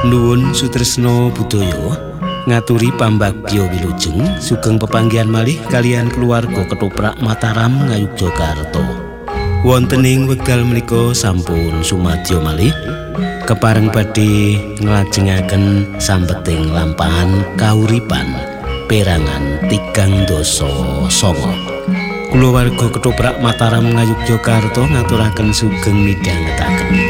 Nuwun sutresna budaya ngaturi pambagya wilujeng sugeng pepanggihan malih kalian keluarga Ketoprak Mataram Ngayogyakarta. Wontening wekdal menika sampun sumadya malih kepareng badhe nglajengaken sambeting lampahan kauripan perangan 3 songo. Kula warga Ketoprak Mataram Ngayogyakarta ngaturaken sugeng midhangetaken.